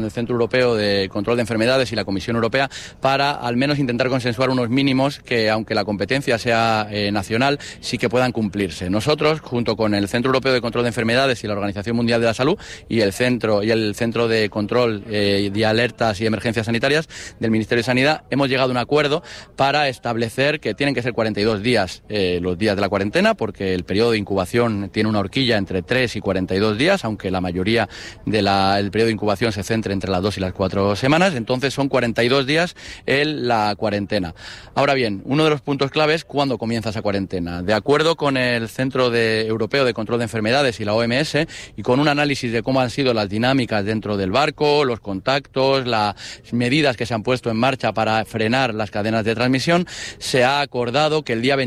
el Centro Europeo de Control de Enfermedades y la Comisión Europea para al menos intentar consensuar unos mínimos que, aunque la competencia sea nacional, sí que puedan cumplirse. Nosotros, junto con el Centro Europeo de Control de Enfermedades y la Organización Mundial de la Salud y el Centro de Control de Alertas y Emergencias Sanitarias del Ministerio de Sanidad, hemos llegado a un acuerdo para establecer que tienen que ser 42 días los días de la cuarentena, porque el periodo de incubación tiene una horquilla entre 3 y 42 días, aunque la mayoría del periodo de incubación se centre entre las 2 y las 4 semanas, entonces son 42 días la cuarentena. Ahora bien, uno de los puntos clave es cuándo comienza esa cuarentena. De acuerdo con el Centro Europeo de Control de Enfermedades y la OMS, y con un análisis de cómo han sido las dinámicas dentro del barco, los contactos, las medidas que se han puesto en marcha para frenar las cadenas de transmisión, se ha acordado que el día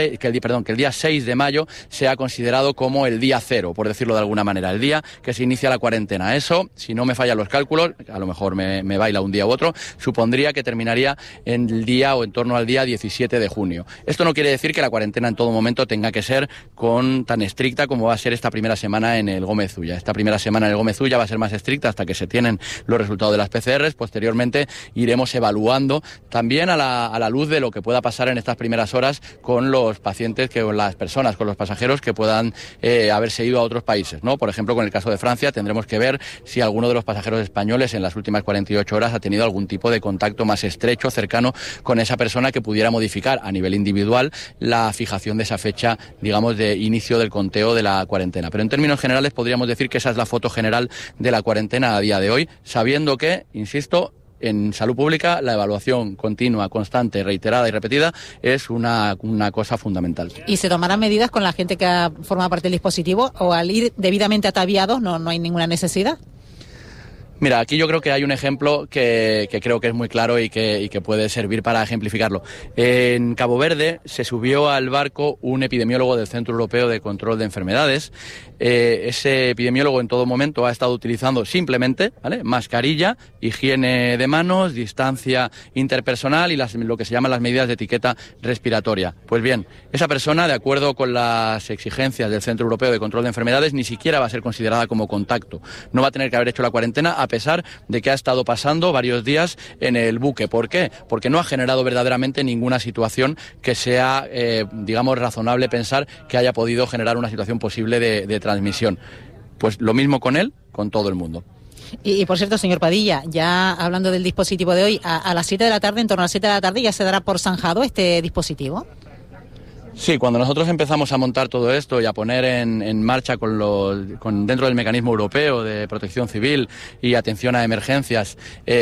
6 de mayo sea considerado como el día cero, por decirlo de alguna manera, el día que se inicia la cuarentena. Eso, si no me fallan los cálculos, a lo mejor me baila un día u otro, supondría que terminaría en el día o en torno al día 17 de junio. Esto no quiere decir que la cuarentena en todo momento tenga que ser tan estricta como va a ser esta primera semana en el Gómez Ulla. Esta primera semana en el Gómez Ulla va a ser más estricta hasta que se tienen los resultados de las PCRs. Posteriormente iremos evaluando también a la luz de lo que pueda pasar en estas primeras horas con los pacientes, con las personas, con los pasajeros que puedan haberse ido a otros países, ¿no? Por ejemplo, con el caso de Francia tendremos que ver si alguno de los pasajeros españoles en las últimas 48 horas ha tenido algún tipo de contacto más estrecho, cercano con esa persona que pudiera modificar a nivel individual la fijación de esa fecha, digamos, de inicio del conteo de la cuarentena. Pero en términos generales podríamos decir que esa es la foto general de la cuarentena a día de hoy, sabiendo que, insisto, en salud pública la evaluación continua, constante, reiterada y repetida es una cosa fundamental. ¿Y se tomarán medidas con la gente que forma parte del dispositivo o al ir debidamente ataviados no hay ninguna necesidad? Mira, aquí yo creo que hay un ejemplo que creo que es muy claro y que puede servir para ejemplificarlo. En Cabo Verde se subió al barco un epidemiólogo del Centro Europeo de Control de Enfermedades. Ese epidemiólogo en todo momento ha estado utilizando simplemente, ¿vale?, mascarilla, higiene de manos, distancia interpersonal y lo que se llaman las medidas de etiqueta respiratoria. Pues bien, esa persona, de acuerdo con las exigencias del Centro Europeo de Control de Enfermedades, ni siquiera va a ser considerada como contacto. No va a tener que haber hecho la cuarentena a pesar de que ha estado pasando varios días en el buque. ¿Por qué? Porque no ha generado verdaderamente ninguna situación que sea, digamos, razonable pensar que haya podido generar una situación posible de transmisión. Pues lo mismo con él, con todo el mundo. Y por cierto, señor Padilla, ya hablando del dispositivo de hoy, a las 7 de la tarde, en torno a las 7 de la tarde, ¿ya se dará por zanjado este dispositivo? Sí, cuando nosotros empezamos a montar todo esto y a poner en marcha dentro del mecanismo europeo de protección civil y atención a emergencias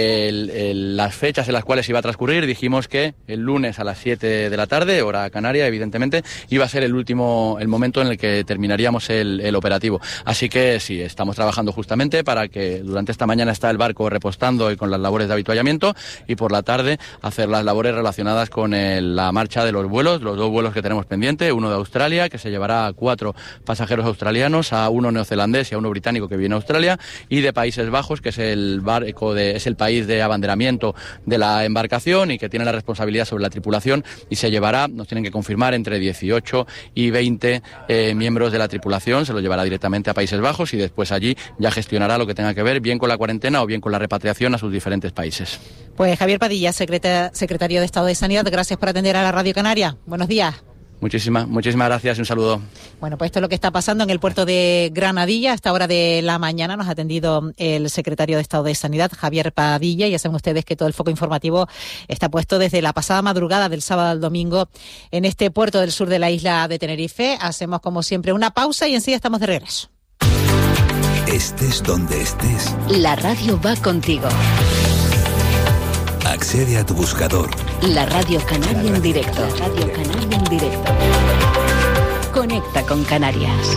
las fechas en las cuales iba a transcurrir, dijimos que el lunes a las 7 de la tarde, hora canaria, evidentemente, iba a ser el momento en el que terminaríamos el operativo. Así que sí, estamos trabajando justamente para que durante esta mañana está el barco repostando y con las labores de avituallamiento, y por la tarde hacer las labores relacionadas con la marcha de los vuelos, los 2 vuelos que tenemos pendiente, uno de Australia, que se llevará a 4 pasajeros australianos, a uno neozelandés y a uno británico que viene a Australia, y de Países Bajos, que es el país de abanderamiento de la embarcación y que tiene la responsabilidad sobre la tripulación, y se llevará, nos tienen que confirmar, entre 18 y 20 miembros de la tripulación. Se lo llevará directamente a Países Bajos y después allí ya gestionará lo que tenga que ver bien con la cuarentena o bien con la repatriación a sus diferentes países. Pues Javier Padilla, secretario de Estado de Sanidad, gracias por atender a la Radio Canaria. Buenos días. Muchísimas gracias y un saludo. Bueno, pues esto es lo que está pasando en el puerto de Granadilla. A esta hora de la mañana nos ha atendido el secretario de Estado de Sanidad, Javier Padilla. Ya saben ustedes que todo el foco informativo está puesto desde la pasada madrugada del sábado al domingo en este puerto del sur de la isla de Tenerife. Hacemos, como siempre, una pausa y enseguida estamos de regreso. Estés donde estés, la radio va contigo. Accede a tu buscador. La Radio Canaria en directo. La Radio Canaria en directo. Conecta con Canarias.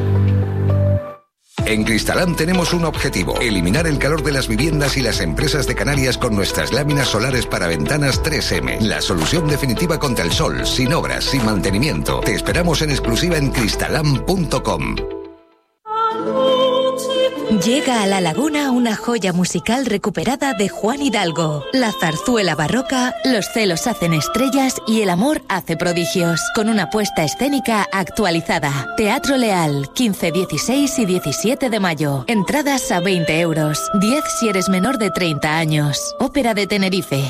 En Cristalam tenemos un objetivo: eliminar el calor de las viviendas y las empresas de Canarias con nuestras láminas solares para ventanas 3M. La solución definitiva contra el sol, sin obras, sin mantenimiento. Te esperamos en exclusiva en cristalam.com. Llega a La Laguna una joya musical recuperada de Juan Hidalgo. La zarzuela barroca, Los celos hacen estrellas y el amor hace prodigios. Con una puesta escénica actualizada. Teatro Leal, 15, 16 y 17 de mayo. Entradas a 20 euros. 10 si eres menor de 30 años. Ópera de Tenerife.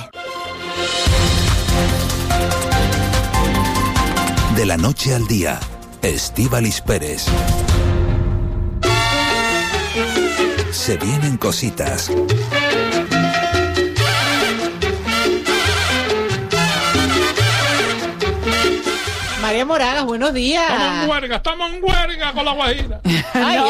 De la noche al día, Estíbaliz Pérez. Se vienen cositas. María Moragas, buenos días. Estamos en huelga con la Guajira. Ay,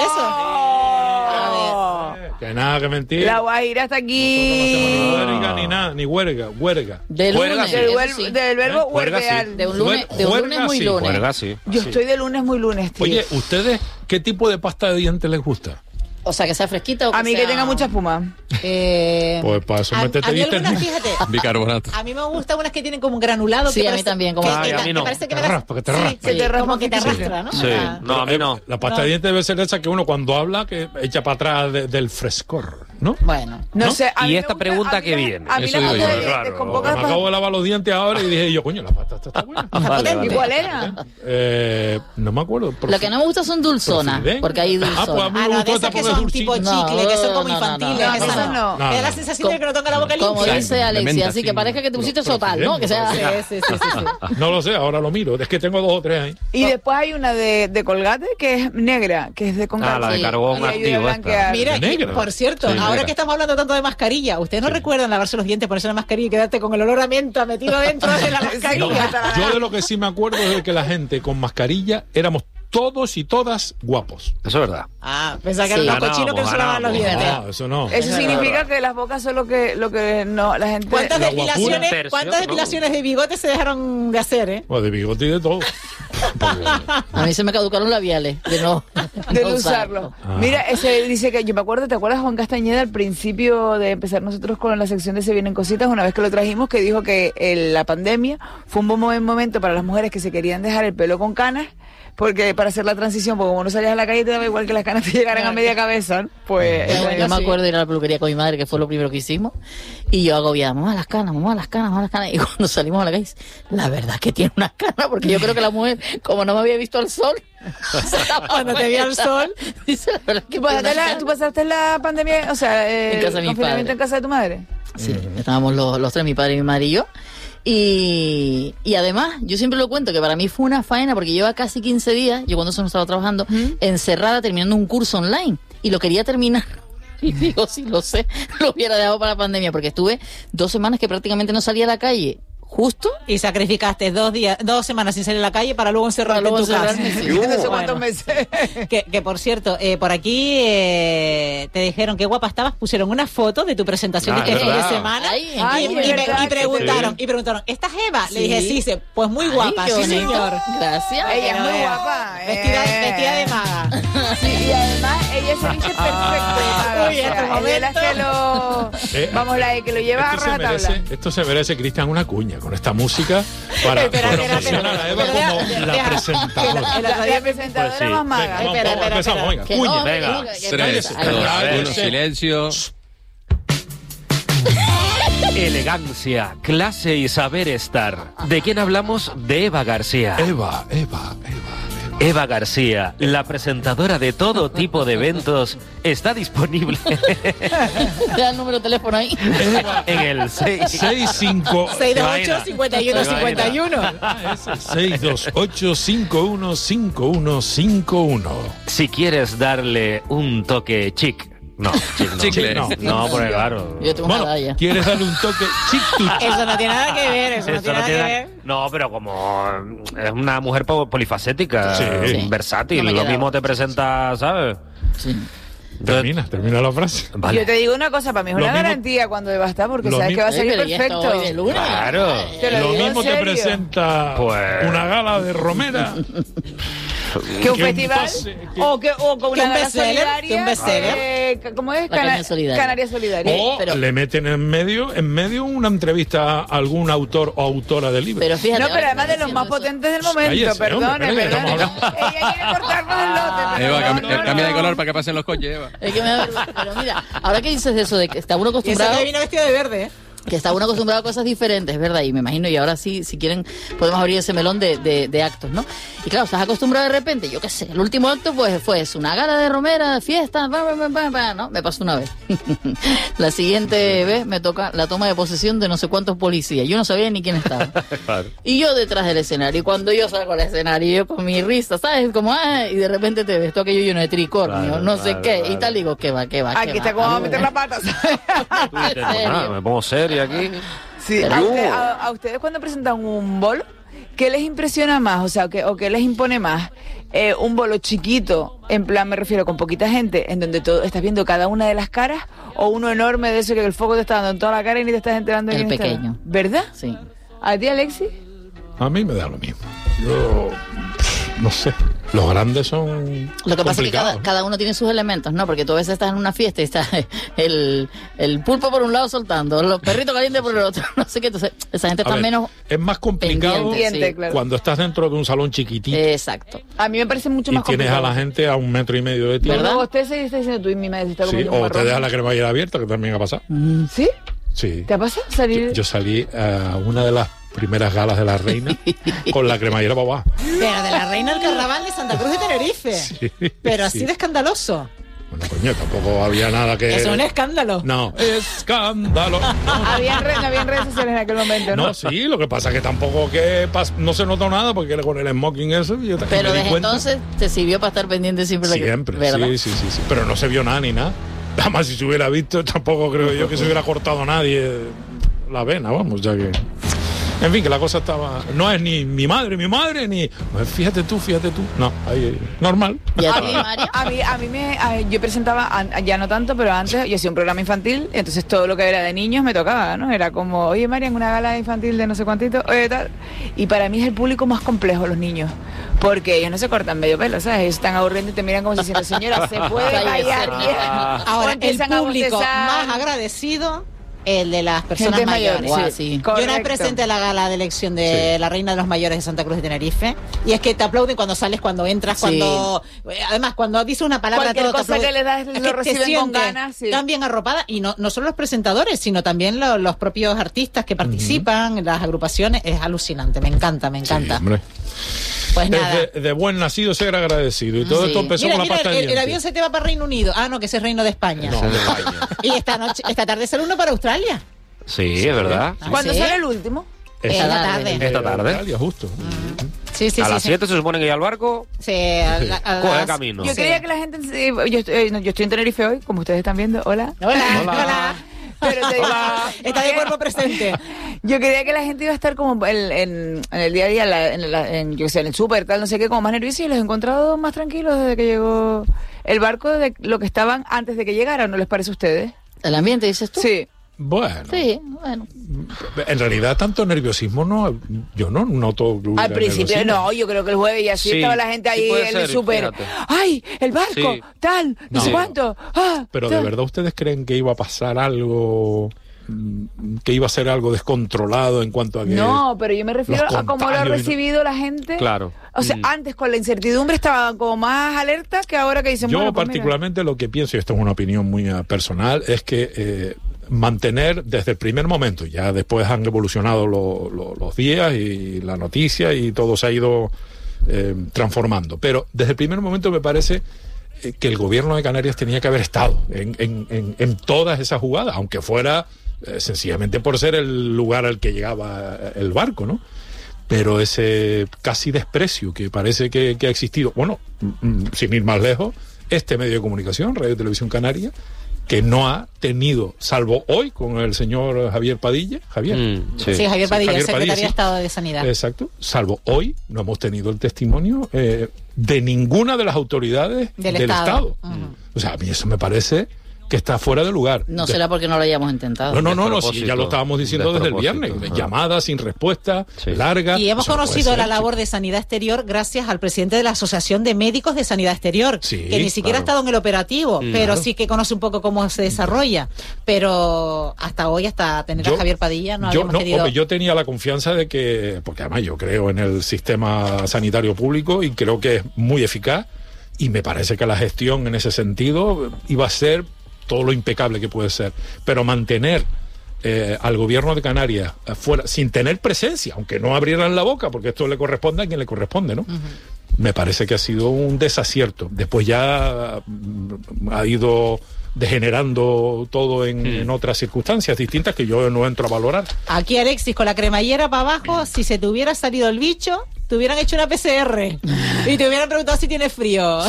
eso. Que nada, que mentira. La Guajira está aquí. No huelga ni nada, ni huelga. Del lunes, del verbo huelga, huelguear. sí. De un lunes muy lunes. Huelga, sí. Yo estoy de lunes muy lunes, tío. Oye, ¿ustedes qué tipo de pasta de dientes les gusta? O sea, que sea fresquita o a mí sea... que tenga mucha espuma. Pues para eso métete a mí dientes. algunas, fíjate, Bicarbonato. a mí me gustan unas que tienen como un granulado. Sí, que a mí parece, también, como- que, Ay, a mí no. que parece que Te me raspa, que te raspa. Que te raspa como que te un poquito. arrastra, ¿no? Sí, Ah. no, a mí no. La pasta de dientes debe ser esa que uno cuando habla que echa para atrás del frescor, ¿no? Bueno. No sé. a Y mí me esta gusta- pregunta a mí que la- viene, A mí eso la digo pasta yo. de dientes con Me pocas acabo de lavar los dientes ahora y dije yo, coño, la pasta está buena. Vale, vale. ¿Y cuál era? No me acuerdo. Lo que no me gusta son dulzonas, Profiden. porque hay Ah, pues a dulzonas. mí me no, gustó de esta esas que porque es son dulcita. tipo chicle, que son como infantiles. no, esas esas no. No, Me da la no. sensación de que no tengo la boca Como limpia. dice Alexia, menta, así que sí. parezca que te pusiste Pero sotal, ¿no? Que sea... Sí. No lo sé, ahora lo miro. Es que tengo 2 o 3 ahí. Y después hay una de Colgate que es negra, que es de Colgate. Ah, la de Sí. carbón Y ayuda a activo esta. blanquear. Mira, y, negra. por cierto, Sí, ahora negra. que estamos hablando tanto de mascarilla, ¿ustedes no recuerdan lavarse los dientes, ponerse la mascarilla y quedarte con el olor a menta metido dentro de la mascarilla? Yo de lo que sí me acuerdo es de que la gente con mascarilla éramos todos y todas guapos. Eso es verdad. Ah, pensaba que Sí. eran los cochinos que no se lavaban los Ganábamos, dientes. No, eso no. Eso significa que las bocas son lo que no, la gente... ¿Cuántas La guapura. depilaciones, Tercio, ¿cuántas ¿no? depilaciones de bigote se dejaron de hacer, eh? Pues de bigote y de todo. A mí se me caducaron labiales de no, de no no usarlo. Ah. Mira, ese dice que yo me acuerdo, ¿te acuerdas Juan Castañeda al principio de empezar nosotros con la sección de Se Vienen Cositas, una vez que lo trajimos, que dijo que la pandemia fue un buen momento para las mujeres que se querían dejar el pelo con canas, porque para hacer la transición, porque como no salías a la calle te daba igual que las canas te llegaran a media cabeza, ¿no? Pues Yo me acuerdo de ir a la peluquería con mi madre, que fue lo primero que hicimos, y yo agobiaba, mamá, las canas, y cuando salimos a la calle, la verdad es que tiene unas canas, porque yo creo que la mujer, como no me había visto al sol, Cuando te vio al sol, dice la verdad que ¿Tú tiene unas pasaste, canas. ¿Tú pasaste la pandemia, o sea, En casa de mis confinamiento padres. en casa de tu madre? Sí, estábamos los tres, mi padre, mi madre y yo. Y además, yo siempre lo cuento, que para mí fue una faena, porque lleva casi 15 días, yo cuando eso no estaba trabajando, encerrada terminando un curso online, y lo quería terminar. Y digo, si lo sé, lo hubiera dejado para la pandemia, porque estuve 2 semanas que prácticamente no salía a la calle, justo. y sacrificaste 2 semanas sin salir a la calle para luego encerrarte Para luego en tu casa. encerrarme, sí. No sé Bueno. cuántos meses. Que por cierto, por aquí te dijeron qué guapa estabas, pusieron una foto de tu presentación Ah, de este fin de ¿verdad? semana Ay, ay, verdad, y preguntaron, ¿esta es Eva? Le dije, Sí. sí, pues muy guapa, Ay, qué sí bonito. señor. Gracias. Ella es Que no muy veas. guapa. Vestida de maga. Sí, y además ella se viste perfecto. Uy, este es de las que lo... Vamos, la de que lo lleva a rajatabla. Esto se merece, Cristian, una cuña con esta música para Espera, promocionar a Eva como la presentadora. La presentadora Pues sí. más maga. Venga, vamos, Espera, empezamos, venga, Que cuña. no, venga. que 3, Ay, 2, ay, 1, silencio. Elegancia, clase y saber estar. ¿De quién hablamos? De Eva García. Eva. Eva García, la presentadora de todo tipo de eventos, está disponible Te da el número de teléfono ahí. en el 65 628 51 51. 628 515151. Si quieres darle un toque chic. No, chic no. Chicle. No. Porque claro. Yo tengo una Bueno, medalla. ¿quieres darle un toque chic to chic? Eso no tiene nada que ver, eso no Eso tiene no nada que tiene ver. No, pero como es una mujer polifacética, Sí. versátil, No me lo queda mismo otra. te presenta, ¿sabes? Sí. Termina la frase. Vale. Yo te digo una cosa, para mí es Lo una mismo- garantía cuando Eva está, porque lo sabes que va a salir Pero ya está perfecto. hoy de lunes. Claro. Te lo Lo digo en mismo te serio. presenta Pues- una gala de Romera. ¿Que un festival? ¿O con una gala solidaria? ¿Un bestseller? ¿Cómo es? La Caña Solidaria. Canaria Solidaria. O le meten en medio una entrevista a algún autor o autora del libro. Pero fíjate, No, pero además de los más potentes del momento, Cállese, perdone. hombre, estamos hablando. Ella quiere cortarnos el lote. pero Eva, cambia de color para que pasen los coches, Eva. Es que me da vergüenza. Pero mira, ahora que dices eso de que está uno Y eso acostumbrado... que viene vestido de verde, ¿eh? Que está uno acostumbrado a cosas diferentes, ¿verdad? Y me imagino, y ahora sí, si quieren, podemos abrir ese melón de actos, ¿no? Y claro, estás acostumbrado de repente, yo qué sé, el último acto pues fue eso, una gala de romera, fiesta, ¿no? Me pasó una vez. La siguiente vez me toca la toma de posesión de no sé cuántos policías. Yo no sabía ni quién estaba. Claro. Y yo detrás del escenario. Y cuando yo salgo al escenario, yo con mi risa, ¿sabes? Como, y de repente te ves todo aquello lleno de tricornio, Claro, no sé claro, qué. claro. Y tal, digo, ¿qué va? Aquí está como a meter la pata. Me pongo serio aquí. Sí, a ustedes cuando presentan un bolo, ¿qué les impresiona más? O sea, o qué les impone más? Un bolo chiquito, en plan me refiero con poquita gente, en donde estás viendo cada una de las caras, o uno enorme de eso que el foco te está dando en toda la cara y ni te estás enterando de El quién está. pequeño. ¿Verdad? Sí. ¿A ti, Alexis? A mí me da lo mismo. Yo no sé. Los grandes son Lo que pasa es que complicados. cada uno tiene sus elementos, ¿no? Porque tú a veces estás en una fiesta y está el pulpo por un lado soltando, los perritos calientes por el otro, no sé qué. Entonces, esa gente A está ver, menos es más complicado pendiente, sí. Claro. cuando estás dentro de un salón chiquitito Exacto. A mí me parece mucho y más tienes complicado. a la gente a 1,5 metros de ti. ¿Verdad? Luego usted se está diciendo tú y mi madre se está Sí, comiendo un o te marrón. dejas la cremallera abierta, que también ha pasado. ¿Sí? Sí. ¿Te ha pasado salir? Yo salí a una de las primeras galas de la reina con la cremallera para abajo. Pero de la reina del carnaval de Santa Cruz de Tenerife. Sí, Pero así sí. de escandaloso. Bueno, coño, tampoco había nada que... Es un escándalo. No, escándalo. No habían redes sociales en aquel momento, ¿no? No, sí, lo que pasa es que tampoco no se notó nada porque era con el smoking eso. Y yo Pero me di desde cuenta. entonces te sirvió para estar pendiente siempre. Siempre, ¿verdad? sí. Pero no se vio nada ni nada. Además, si se hubiera visto, tampoco creo yo que se hubiera cortado a nadie la vena, vamos, ya que... En fin, que la cosa estaba... No es ni mi madre, ni... Pues fíjate tú. No, ahí, normal. ¿Y a ti, María? A mí yo presentaba, ya no tanto, pero antes yo hacía un programa infantil, entonces todo lo que era de niños me tocaba, ¿no? Era como, oye, María, en una gala infantil de no sé cuántito, oye, tal. Y para mí es el público más complejo, los niños, porque ellos no se cortan medio pelo, ¿sabes? Ellos están aburriendo y te miran como si diciendo, señora, ¿se puede callar? Ahora, O el empiezan a público bostezar. más agradecido, el de las personas Gente mayor, mayores. Guau, sí. Yo era Correcto. presente a la gala de elección de la reina de los mayores de Santa Cruz de Tenerife, y es que te aplauden cuando sales, cuando entras, Sí. cuando... Además, cuando dices una palabra... Cualquier todo te cosa aplauden. que le das, Es lo que te reciben con sientes ganas, sí. tan bien arropada, y no solo los presentadores, sino también los propios artistas que participan, las agrupaciones. Es alucinante, me encanta. Sí, hombre. Pues nada. Es de buen nacido ser agradecido. Y todo Sí. esto empezó Mira, con la pasta de el dientes. avión se te va para Reino Unido. Ah, no, que ese es Reino de España. No, de España. Y esta tarde sale uno para Australia. Sí, es verdad. ¿Cuándo ¿Sí? sale el último? Esta tarde. Esta tarde. Italia, justo. Sí, A las 7 se supone que ya el barco Sí, a coge las- camino. Yo quería que la gente... yo estoy en Tenerife hoy, como ustedes están viendo. Hola. Hola. Pero te digo, Está de cuerpo presente. yo quería que la gente iba a estar como en el día a día, yo qué sé, en el súper, tal, no sé qué, como más nerviosos, y los he encontrado más tranquilos desde que llegó el barco, de lo que estaban antes de que llegara, ¿no les parece a ustedes? ¿El ambiente, dices tú? Sí. Bueno, Sí, bueno. en realidad tanto nerviosismo no, yo no noto. que hubiera Al principio nerviosismo. no, yo creo que el jueves y así Sí, estaba la gente ahí sí puede en el ser, súper. fíjate. ¡Ay, el barco! Sí. Tal, no sé No. cuánto. Pero de tal. verdad, ¿ustedes creen que iba a pasar algo, que iba a ser algo descontrolado en cuanto a que... No, pero yo me refiero los a cómo lo ha contagios y no- recibido la gente. Claro. O sea, antes con la incertidumbre estaban como más alertas que ahora que dicen, Yo bueno, pues mira. particularmente lo que pienso, y esto es una opinión muy personal, es que mantener desde el primer momento, ya después han evolucionado los días y la noticia y todo se ha ido transformando, pero desde el primer momento me parece que el gobierno de Canarias tenía que haber estado en todas esas jugadas, aunque fuera sencillamente por ser el lugar al que llegaba el barco, ¿no? Pero ese casi desprecio que parece que ha existido, bueno, sin ir más lejos, este medio de comunicación, Radio Televisión Canaria, que no ha tenido, salvo hoy con el señor Javier Padilla, Javier. Sí, Javier Padilla, Javier secretario sí. de Estado de Sanidad. Exacto, salvo hoy no hemos tenido el testimonio de ninguna de las autoridades Del del Estado. Estado. O sea, a mí eso me parece que está fuera de lugar. No será porque no lo hayamos intentado. No, sí, ya lo estábamos diciendo desde el viernes. Llamadas sin respuesta, largas. Y hemos conocido la labor de Sanidad Exterior gracias al presidente de la Asociación de Médicos de Sanidad Exterior, que ni siquiera ha estado en el operativo, pero sí que conoce un poco cómo se desarrolla. Pero hasta hoy, hasta tener a Javier Padilla, no habíamos querido... Yo tenía la confianza de que, porque además yo creo en el sistema sanitario público y creo que es muy eficaz, y me parece que la gestión en ese sentido iba a ser todo lo impecable que puede ser, pero mantener al gobierno de Canarias fuera, sin tener presencia, aunque no abrieran la boca, porque esto le corresponde a quien le corresponde, ¿no? Me parece que ha sido un desacierto. Después ya ha ido degenerando todo en otras circunstancias distintas que yo no entro a valorar. Aquí, Alexis, con la cremallera para abajo, si se te hubiera salido el bicho, te hubieran hecho una PCR y te hubieran preguntado si tienes frío.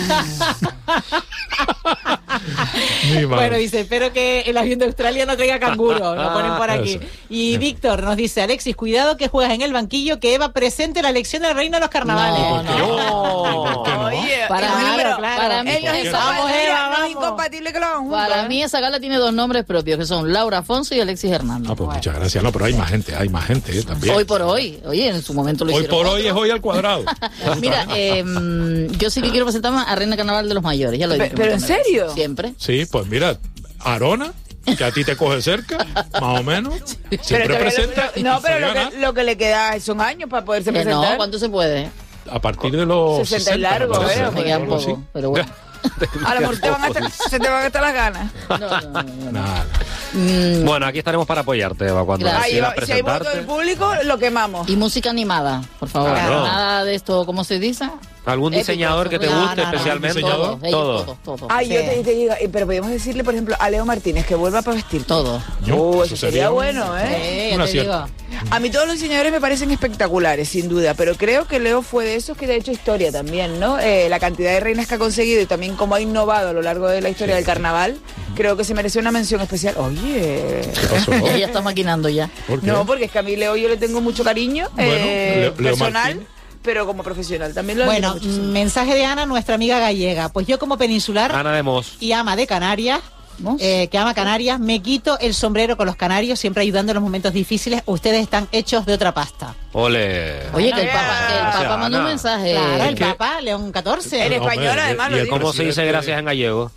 Bueno, dice, espero que el avión de Australia no traiga canguro, lo ponen por aquí. Eso. Y Víctor nos dice, Alexis, cuidado que juegas en el banquillo, que Eva presente la elección del reino de los carnavales. Oye, para mí es incompatible que lo hagan juntos. Para mí esa gala tiene dos nombres propios, que son Laura Afonso y Alexis Hernández. Pues muchas gracias. No, pero hay más gente también. Hoy por hoy, oye, en su momento lo hicieron. Hoy por hoy es hoy al cuadrado. Mira, yo sí que quiero presentarme a Reina Carnaval de los Mayores, ya lo dije. ¿Pero en serio? Siempre. Sí, pues mira, Arona, que a ti te coge cerca, más o menos, siempre presenta. Pero lo que le queda son años para poderse presentar. No, ¿cuánto se puede? A partir de los 60 y largo, me queda un poco, pero bueno. A lo mejor se te van a gastar las ganas. Nada. Bueno, aquí estaremos para apoyarte, Eva, cuando decidas presentarte. Si hay voto del público, lo quemamos. Y música animada, por favor. Claro. Nada de esto, ¿cómo se dice? ¿Algún diseñador que te guste especialmente? Todo. Ay, yo te digo, pero podemos decirle, por ejemplo, a Leo Martínez que vuelva para vestir. Todo. Eso sería bueno, ¿eh? Ya te digo. A mí todos los diseñadores me parecen espectaculares, sin duda, pero creo que Leo fue de esos que ha hecho historia también, ¿no? La cantidad de reinas que ha conseguido y también cómo ha innovado a lo largo de la historia del carnaval, creo que se merece una mención especial. Oye, ¿qué pasó? Ella está maquinando ya. ¿Por qué? No, porque es que a mí Leo yo le tengo mucho cariño, Leo personal. Martín. Pero como profesional también lo Bueno, mensaje de Ana, nuestra amiga gallega. Pues yo como peninsular Ana de Mos y ama de Canarias, que ama Canarias, me quito el sombrero con los canarios, siempre ayudando en los momentos difíciles. Ustedes están hechos de otra pasta. Ole. Oye, que el Papa mandó un mensaje. Claro, el Papa, León XIV. En español, además, lo digo. ¿Cómo se dice gracias en gallego?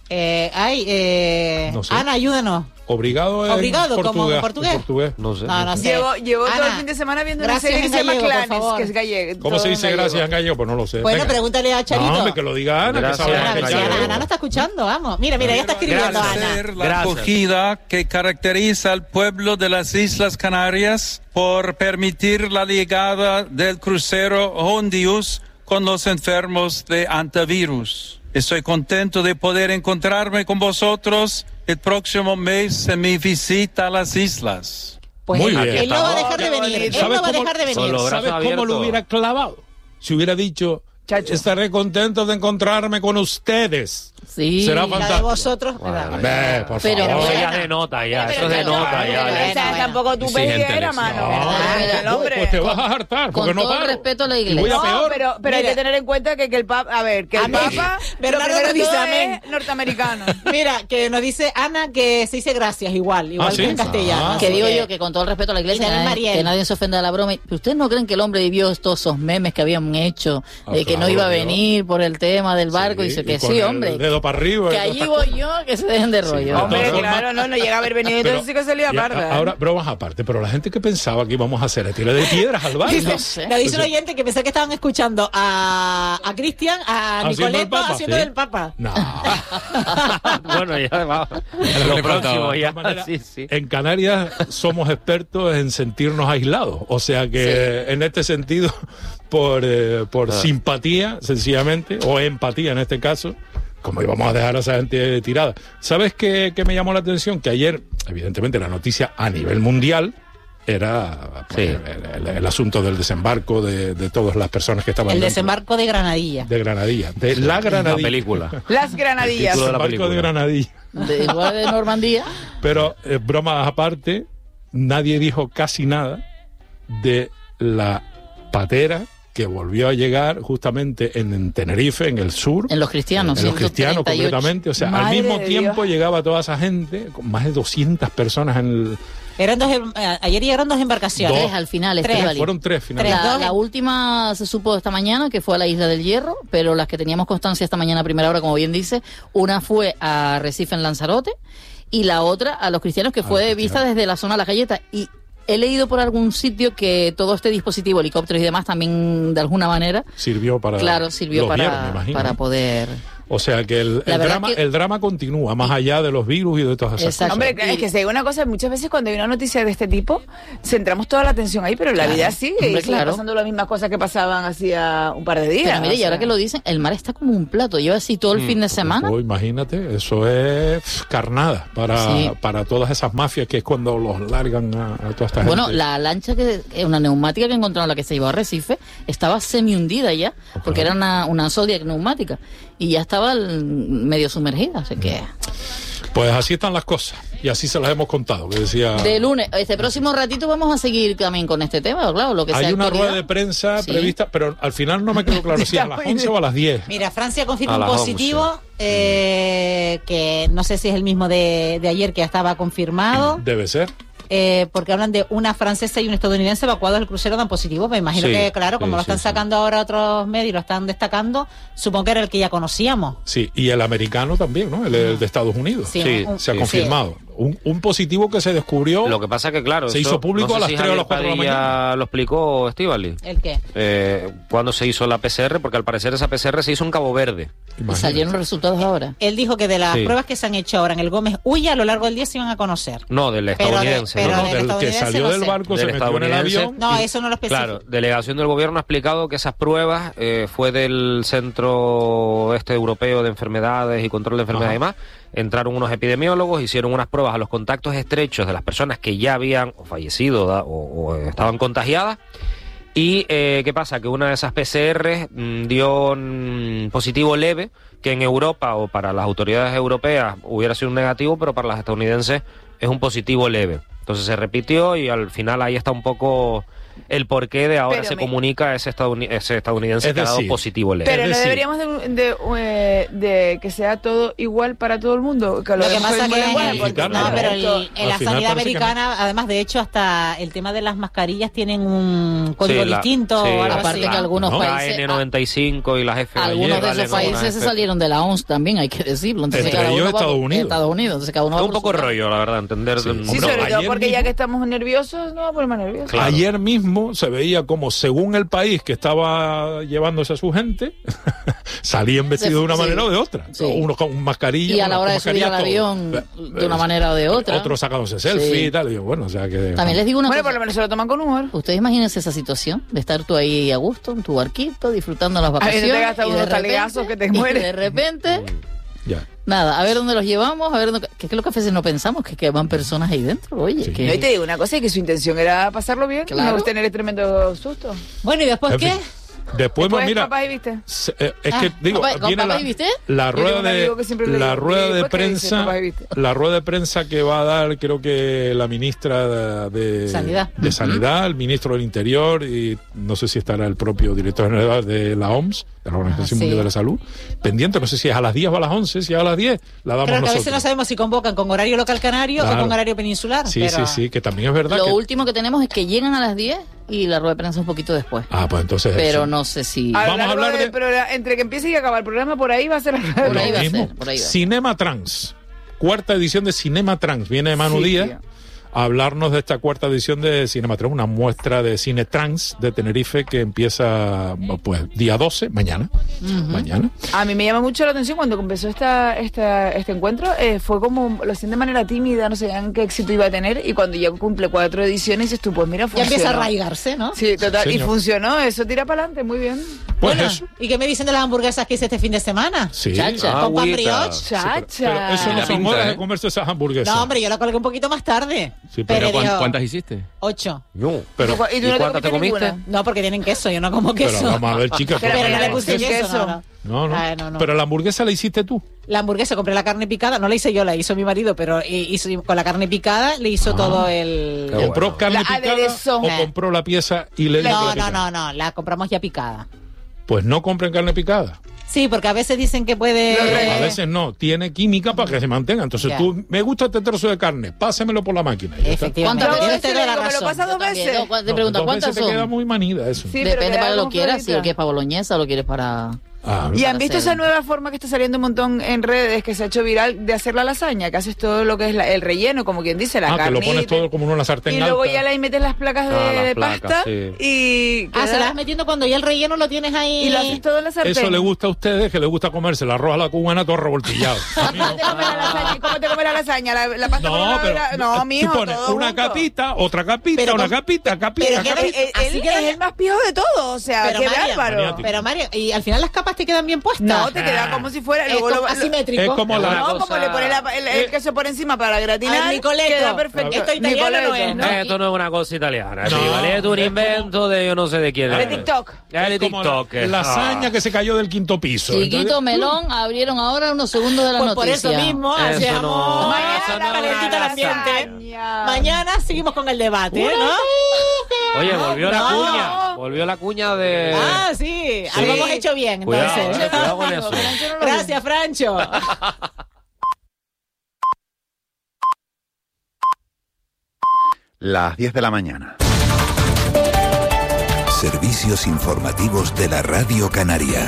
No sé. Ana, ayúdanos. Obrigado, como en portugués. No sé. No sé. Llevo todo Ana, el fin de semana viendo una gracias serie que se llama gallego, por Clanes, favor. que es gallego. ¿Cómo se dice gracias en gallego? Pues no lo sé. Bueno, Venga. pregúntale a Charito. No, hombre, que lo diga Ana, Gracias, que sabe Ana, en gallego. Ana no está escuchando, vamos. Mira, ya está escribiendo Ana. La acogida que caracteriza al pueblo de las Islas Canarias por permitir la llegada del crucero Hondius con los enfermos de antivirus. Estoy contento de poder encontrarme con vosotros el próximo mes en mi visita a las islas. Pues Muy bien. él no va a dejar de venir. Él no va a dejar de venir. ¿Sabes cómo lo hubiera clavado? Si hubiera dicho, estaré contento de encontrarme con ustedes. Sí. Será La de fantástico. vosotros. Por favor. Eso ya es de nota, ya. Eso es de nota, ya. O sea, tampoco tú pejiguera, mano. Pues te vas a hartar, porque Con no todo el paro. respeto a la Y voy iglesia. a peor. Pero hay que tener en cuenta que el Papa, Papa, Bernardo nos dice amén. es norteamericano. Mira, que nos dice Ana que se dice gracias igual ¿sí? que en castellano. Que digo yo que con todo el respeto a la iglesia, Y también Mariel. que nadie se ofenda de la broma. ¿Pero ustedes no creen que el hombre vivió todos esos memes que habían hecho? Que claro, no iba a venir por el tema del barco. Y dice que con sí, el hombre. dedo para arriba. Que allí voy yo, que se dejen de rollo. Hombre, claro, no llega a haber venido, entonces sí que se le aparta. Ahora, bromas aparte, pero la gente que pensaba que íbamos a hacer tira de piedras al barco. No sé. Nos dice un oyente que pensaba que estaban escuchando a Cristian, a ¿Haciendo el Nicoleto Papa? haciendo Sí. del Papa. No. Bueno, ya va. Lo próximo, ya. Sí. En Canarias somos expertos en sentirnos aislados. O sea que en este sentido, por simpatía, sencillamente, o empatía en este caso, como íbamos a dejar a esa gente tirada. ¿Sabes qué me llamó la atención? Que ayer, evidentemente, la noticia a nivel mundial era el asunto del desembarco de todas las personas que estaban El dentro. desembarco de Granadilla. De Granadilla. De la Granadilla. La película. Las granadillas. El título de la Desembarco película. de Granadilla. Igual de Normandía. Pero, bromas aparte, nadie dijo casi nada de la patera que volvió a llegar justamente en Tenerife, en el sur. En Los Cristianos. En Los Cristianos, concretamente. O sea, al mismo tiempo llegaba toda esa gente, con más de 200 personas en el... Ayer llegaron 2 embarcaciones. 3 al final. Fueron 3 finalmente. La última se supo esta mañana, que fue a la Isla del Hierro, pero las que teníamos constancia esta mañana a primera hora, como bien dice, una fue a Recife en Lanzarote y la otra a Los Cristianos, que fue vista desde la zona de La Galleta. Y he leído por algún sitio que todo este dispositivo, helicópteros y demás, también de alguna manera sirvió para poder... O sea que el drama continúa más allá de los virus y de todas esas cosas. Hombre, es que si hay una cosa, muchas veces cuando hay una noticia de este tipo, centramos toda la atención ahí, pero la vida sigue y sigue pasando las mismas cosas que pasaban hacía un par de días. Pero mire, y ahora que lo dicen, el mar está como un plato, lleva así todo el fin de semana. Imagínate, eso es carnada para todas esas mafias, que es cuando los largan a toda esta gente. Bueno, la lancha, una neumática que encontraron, la que se llevó a Recife, estaba semi hundida ya, porque era una Zodiac neumática. Y ya estaba medio sumergida, así que... Pues así están las cosas, y así se las hemos contado, que decía... De lunes, este próximo ratito vamos a seguir también con este tema, claro, lo que sea. Hay una rueda de prensa prevista, pero al final no me quedó claro si a las 11 o a las 10. Mira, Francia confirma un positivo, que no sé si es el mismo de ayer, que ya estaba confirmado. Debe ser. Porque hablan de una francesa y un estadounidense evacuados del crucero tan positivo. Me imagino que, claro, como lo están sacando ahora otros medios y lo están destacando, supongo que era el que ya conocíamos. Sí, y el americano también, ¿no? El de Estados Unidos. Se ha confirmado. Un positivo que se descubrió. Lo que pasa que, claro, se hizo público a las 3 o a las 4 de la mañana. Lo explicó Estíbaliz. ¿El qué? Cuando se hizo la PCR, porque al parecer esa PCR se hizo en Cabo Verde. ¿Y salieron los resultados ahora? Él dijo que de las pruebas que se han hecho ahora en el Gómez Ulla, a lo largo del día se iban a conocer. No, del estadounidense. Del que salió del barco, se metió en el avión. No, eso no lo especifica. Claro, delegación del gobierno ha explicado que esas pruebas fue del Centro Europeo de Enfermedades y Control de Enfermedades y más. Entraron unos epidemiólogos, hicieron unas pruebas a los contactos estrechos de las personas que ya habían fallecido o estaban contagiadas. Y ¿qué pasa? Que una de esas PCR dio positivo leve, que en Europa o para las autoridades europeas hubiera sido un negativo, pero para las estadounidenses es un positivo leve. Entonces se repitió y al final ahí está un poco el porqué de ahora se comunica ese estadounidense que ha dado positivo leve. Pero no deberíamos de que sea todo igual para todo el mundo. Que lo que pasa que en la sanidad americana, además, de hecho, hasta el tema de las mascarillas tienen un código distinto. Aparte que algunos países... La N95 y las F. Algunos de esos países se salieron de la OMS también, hay que decirlo. Entonces, entre ellos Estados Unidos. Entonces, cada uno es un poco rollo, la verdad, entender. Sí, sobre todo porque ya que estamos nerviosos, no vamos a poner más nerviosos. Claro. Ayer mismo se veía como, según el país que estaba llevándose a su gente, salían vestidos de una manera o de otra. Unos con mascarilla. Y a la hora de subir al avión, de una manera o de otra. Otros sacándose selfie y tal. Y bueno, o sea que... También les digo una cosa. Por lo menos se lo toman con humor. Ustedes imagínense esa situación, de estar tú ahí a gusto, en tu barquito, disfrutando las vacaciones. Ahí te gastas unos talegazos que te mueres. Y de repente... Nada, a ver dónde los llevamos, a ver que es lo que a veces no pensamos, que van personas ahí dentro, oye. No, y te digo una cosa, que su intención era pasarlo bien, no tener tremendo susto. Bueno, ¿y después qué? Después mira, Papá y Viste. Es que digo, viene la rueda de prensa, la rueda de prensa que va a dar, creo que la ministra de Sanidad, el ministro del Interior, y no sé si estará el propio director general de la OMS, de la Organización Mundial de la Salud, pendiente, no sé si es a las 10 o a las 11, si es a las 10, la damos Pero nosotros. A veces no sabemos si convocan con horario local canario o con horario peninsular. Sí, que también es verdad. Lo último que tenemos es que llegan a las 10 y la rueda de prensa un poquito después. Pues entonces pero no sé si... Vamos a hablar pero entre que empiece y acabar el programa, por ahí va a ser la por ahí va a ser. Cinema Trans, cuarta edición de Cinema Trans. Viene Manu Díaz a hablarnos de esta cuarta edición de Cinema Trans, una muestra de cine trans de Tenerife que empieza pues día 12, mañana. Mañana. A mí me llama mucho la atención cuando empezó este encuentro, fue como, lo hacían de manera tímida, no sabían qué éxito iba a tener, y cuando ya cumple 4 ediciones dices tú, pues mira, funcionó. Ya empieza a arraigarse, ¿no? Sí, total, Señor. Y funcionó, eso tira para adelante, muy bien. Pues bueno, eso. ¿y qué me dicen de las hamburguesas que hice este fin de semana? Sí. Chacha. Con pan Agüita. brioche. Chacha. Pero eso no son pinta, horas ¿eh? de comerse esas hamburguesas. No, hombre, yo la colgué un poquito más tarde. Sí, pero pero dijo, ¿Cuántas hiciste? 8. No. Pero, ¿Y tú no cuántas te comiste? ninguna? No, porque tienen queso, yo no como queso. pero vamos a ver, chica. Pero Pero no le no puse es queso, queso. no. No, no. Ay, no. Pero la hamburguesa la hiciste tú. La hamburguesa, compré la carne picada, no la hice yo, la hizo mi marido, pero con la carne picada le hizo todo el... Qué ¿Compró bueno. carne La picada aderezo. o compró la pieza y le dio la picada? No, la compramos ya picada. Pues no compren carne picada. Sí, porque a veces dicen que puede... A veces no, tiene química para que se mantenga. Entonces Ya. tú, me gusta este trozo de carne, pásemelo por la máquina. Y ya está. Efectivamente, ¿Cuántas tiene veces usted toda la ¿Me lo razón. pasa dos También, veces? no, te pregunto, Dos ¿cuántas veces te queda son? muy manida eso. Sí, pero Depende queda para lo como que quieras, si florita. lo quieres para boloñesa o lo quieres para... Ah, ¿Y han para visto hacer. esa nueva forma que está saliendo un montón en redes, que se ha hecho viral, de hacer la lasaña? Que haces todo lo que es el relleno, como quien dice, la que lo carne. pones todo como en una sartén Y luego alta. ya le metes las placas de, las de placas, pasta sí. y... Ah, se la vas metiendo cuando ya el relleno lo tienes ahí. Y lo haces todo en la sartén. Eso le gusta a ustedes, que les gusta comerse el arroz a la cubana todo revoltillado. A mí no. ¿Cómo te comes la lasaña? ¿Cómo te comes la lasaña? ¿La pasta con No, una- pero No, tú mijo, pones todo una junto. capita, otra capita, Pero una con- capita, capita, pero que capita. así Él queda- es el más pijo de todo, o sea, Pero qué María, bárbaro. maniático. Pero Mario, ¿y al final las capas te quedan bien puestas? No, te queda como si fuera... luego lo- asimétrico. Es como la- No, cosa- como le pones el queso por encima para gratinar, A ver, Nicoleto. queda perfecto. Esto italiano no Nicoleto. es, ¿no? Esto no es una cosa italiana. No. Sí, ¿vale? Es un invento de yo no sé de quién. De es. TikTok. Ya de Es como TikTok. lasaña que se cayó del quinto piso. Chiquito Entonces, melón, abrieron ahora unos segundos de la Pues por noticia. eso mismo, Eso hacemos no- mañana eso no calentito el es ambiente. lasaña. Mañana seguimos con el debate, ¿no? Oye, volvió la No. cuña. Volvió la cuña de... Ah, sí, algo hemos hecho bien, Cuidado, entonces. cuidado con eso. Gracias, Francho. Las 10 de la mañana. Servicios informativos de la Radio Canaria.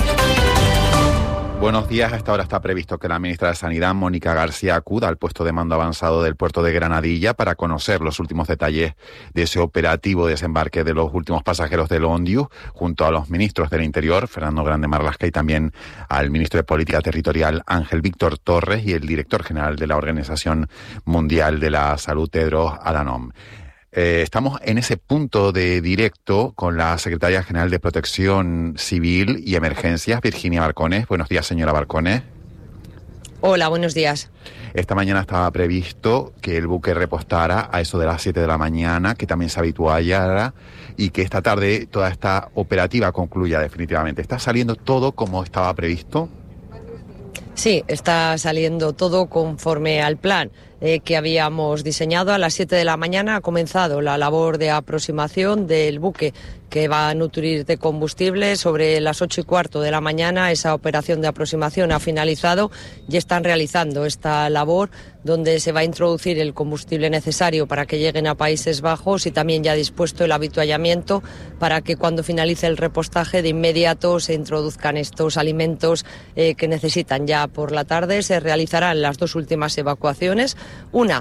Buenos días. A esta hora está previsto que la ministra de Sanidad, Mónica García, acuda al puesto de mando avanzado del puerto de Granadilla para conocer los últimos detalles de ese operativo desembarque de los últimos pasajeros del Ondius, junto a los ministros del Interior, Fernando Grande Marlaska, y también al ministro de Política Territorial, Ángel Víctor Torres, y el director general de la Organización Mundial de la Salud, Tedros Adhanom. Estamos en ese punto de directo con la secretaria general de Protección Civil y Emergencias, Virginia Barcones. Buenos días, señora Barcones. Hola, buenos días. Esta mañana estaba previsto que el buque repostara a eso de las 7 de la mañana, que también se habituallara, y que esta tarde toda esta operativa concluya definitivamente. ¿Está saliendo todo como estaba previsto? Sí, está saliendo todo conforme al plan que habíamos diseñado. A las 7 de la mañana ha comenzado la labor de aproximación del buque que va a nutrir de combustible. Sobre las 8:15 de la mañana esa operación de aproximación ha finalizado y están realizando esta labor donde se va a introducir el combustible necesario para que lleguen a Países Bajos, y también ya dispuesto el avituallamiento para que cuando finalice el repostaje de inmediato se introduzcan estos alimentos que necesitan ya por la tarde. Se realizarán las dos últimas evacuaciones, una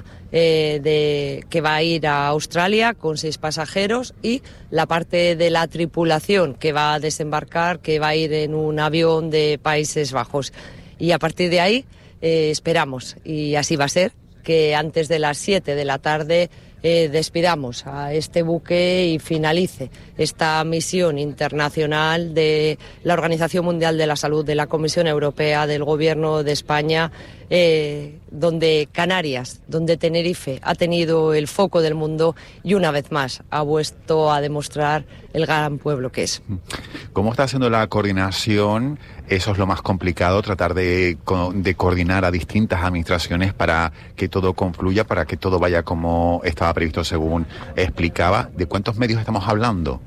que va a ir a Australia con 6 pasajeros, y la parte de la tripulación que va a desembarcar, que va a ir en un avión de Países Bajos. Y a partir de ahí esperamos, y así va a ser, que antes de las 7 de la tarde despidamos a este buque y finalice esta misión internacional de la Organización Mundial de la Salud, de la Comisión Europea, del Gobierno de España, donde Canarias, donde Tenerife ha tenido el foco del mundo y una vez más ha vuelto a demostrar el gran pueblo que es. ¿Cómo está haciendo la coordinación? Eso es lo más complicado, tratar de coordinar a distintas administraciones para que todo confluya, para que todo vaya como estaba previsto según explicaba. ¿De cuántos medios estamos hablando?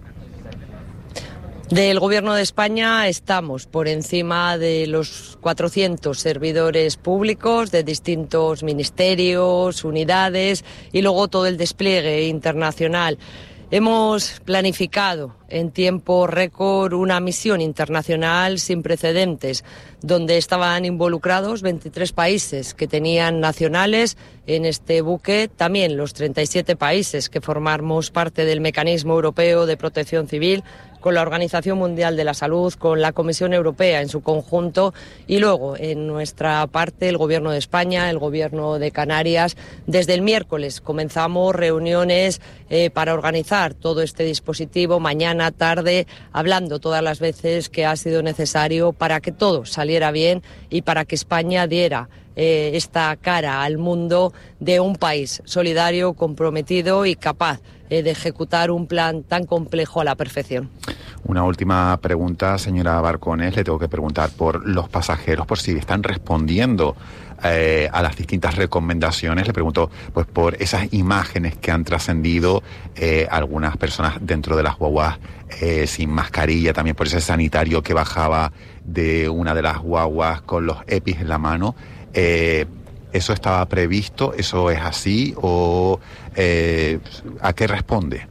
Del Gobierno de España estamos por encima de los 400 servidores públicos de distintos ministerios, unidades, y luego todo el despliegue internacional. Hemos planificado en tiempo récord una misión internacional sin precedentes, donde estaban involucrados 23 países que tenían nacionales en este buque, también los 37 países que formamos parte del Mecanismo Europeo de Protección Civil, con la Organización Mundial de la Salud, con la Comisión Europea en su conjunto, y luego en nuestra parte el Gobierno de España, el Gobierno de Canarias. Desde el miércoles comenzamos reuniones para organizar todo este dispositivo. Mañana mañana, tarde, hablando todas las veces que ha sido necesario para que todo saliera bien y para que España diera esta cara al mundo de un país solidario, comprometido y capaz de ejecutar un plan tan complejo a la perfección. Una última pregunta, señora Barcones. Le tengo que preguntar por los pasajeros, por si están respondiendo a las distintas recomendaciones. Le pregunto pues por esas imágenes que han trascendido, algunas personas dentro de las guaguas sin mascarilla, también por ese sanitario que bajaba de una de las guaguas con los EPIs en la mano. ¿Eso estaba previsto? ¿Eso es así? ¿O a qué responde?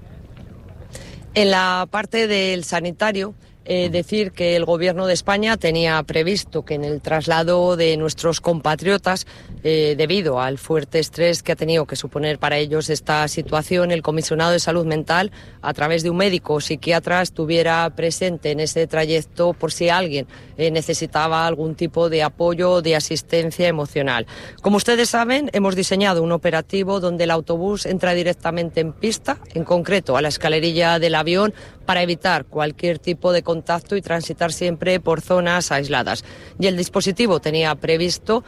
En la parte del sanitario, decir que el Gobierno de España tenía previsto que en el traslado de nuestros compatriotas, debido al fuerte estrés que ha tenido que suponer para ellos esta situación, el comisionado de salud mental, a través de un médico o psiquiatra, estuviera presente en ese trayecto por si alguien necesitaba algún tipo de apoyo o de asistencia emocional. Como ustedes saben, hemos diseñado un operativo donde el autobús entra directamente en pista, en concreto a la escalerilla del avión, para evitar cualquier tipo de contacto y transitar siempre por zonas aisladas. Y el dispositivo tenía previsto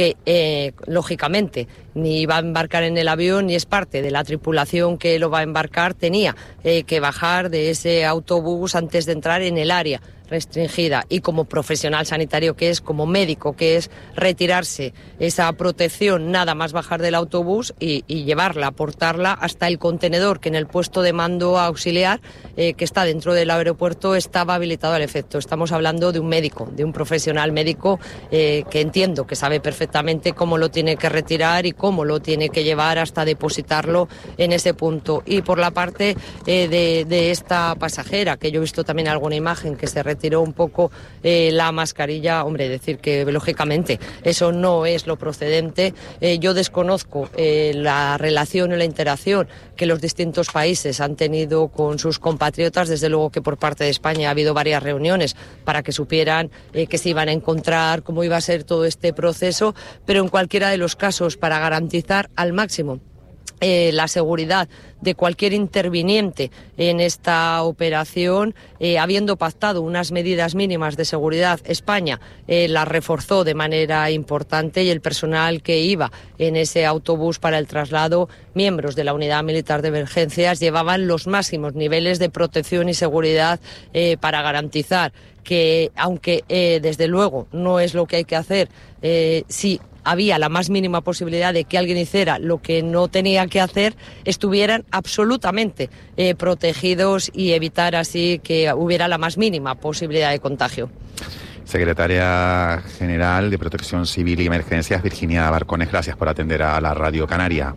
que, lógicamente, ni iba a embarcar en el avión ni es parte de la tripulación que lo va a embarcar, tenía que bajar de ese autobús antes de entrar en el área restringida, y como profesional sanitario que es, como médico que es, retirarse esa protección nada más bajar del autobús y llevarla, aportarla hasta el contenedor que en el puesto de mando auxiliar que está dentro del aeropuerto estaba habilitado al efecto. Estamos hablando de un médico, de un profesional médico que entiendo que sabe perfectamente cómo lo tiene que retirar y cómo lo tiene que llevar hasta depositarlo en ese punto. Y por la parte de esta pasajera, que yo he visto también alguna imagen que se retiró un poco la mascarilla, hombre, decir que lógicamente eso no es lo procedente. Yo desconozco la relación y la interacción que los distintos países han tenido con sus compatriotas. Desde luego que por parte de España ha habido varias reuniones para que supieran que se iban a encontrar, cómo iba a ser todo este proceso, pero en cualquiera de los casos, para garantizar al máximo la seguridad de cualquier interviniente en esta operación, habiendo pactado unas medidas mínimas de seguridad, España las reforzó de manera importante, y el personal que iba en ese autobús para el traslado, miembros de la Unidad Militar de Emergencias, llevaban los máximos niveles de protección y seguridad para garantizar que, aunque desde luego no es lo que hay que hacer, si había la más mínima posibilidad de que alguien hiciera lo que no tenía que hacer, estuvieran absolutamente protegidos y evitar así que hubiera la más mínima posibilidad de contagio. Secretaria General de Protección Civil y Emergencias, Virginia Barcones, gracias por atender a la Radio Canaria.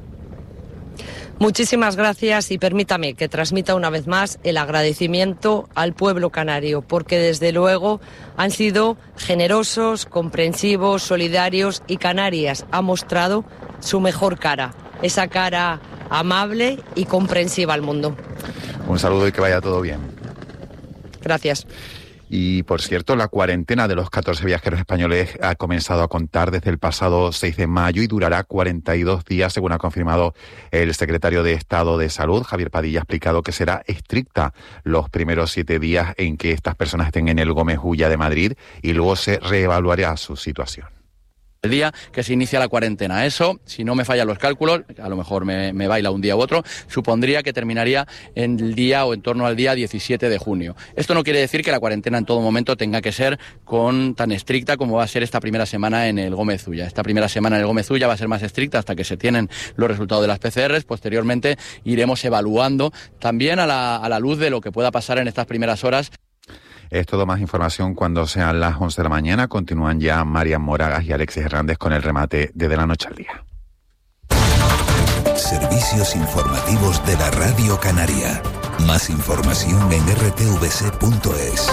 Muchísimas gracias, y permítame que transmita una vez más el agradecimiento al pueblo canario, porque desde luego han sido generosos, comprensivos, solidarios, y Canarias ha mostrado su mejor cara, esa cara amable y comprensiva al mundo. Un saludo y que vaya todo bien. Gracias. Y, por cierto, la cuarentena de los 14 viajeros españoles ha comenzado a contar desde el pasado 6 de mayo y durará 42 días, según ha confirmado el secretario de Estado de Salud, Javier Padilla. Ha explicado que será estricta los primeros 7 días en que estas personas estén en el Gómez Ulla de Madrid, y luego se reevaluará su situación. El día que se inicia la cuarentena. Eso, si no me fallan los cálculos, a lo mejor me baila un día u otro, supondría que terminaría en el día o en torno al día 17 de junio. Esto no quiere decir que la cuarentena en todo momento tenga que ser tan estricta como va a ser esta primera semana en el Gómez Ulla. Esta primera semana en el Gómez Ulla va a ser más estricta hasta que se tienen los resultados de las PCRs. Posteriormente iremos evaluando también a la luz de lo que pueda pasar en estas primeras horas. Es todo. Más información cuando sean las 11 de la mañana. Continúan ya Marian Moragas y Alexis Hernández con el remate de la noche al día. Servicios informativos de la Radio Canaria. Más información en rtvc.es.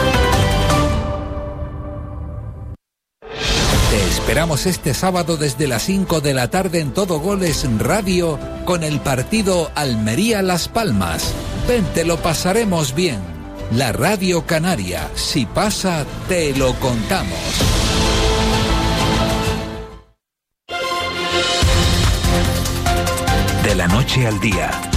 Te esperamos este sábado desde las 5 de la tarde en Todo Goles Radio con el partido Almería-Las Palmas. Ven, te lo pasaremos bien. La Radio Canaria, si pasa, te lo contamos. De la noche al día,